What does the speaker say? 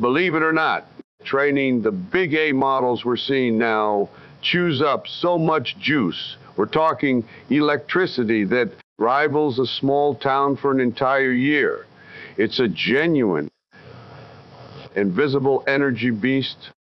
believe it or not, training the big A models we're seeing now chews up so much juice. We're talking electricity that rivals a small town for an entire year. It's a genuine invisible energy beast